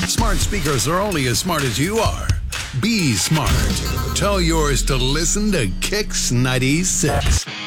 Smart speakers are only as smart as you are. Be smart. Tell yours to listen to Kix 96.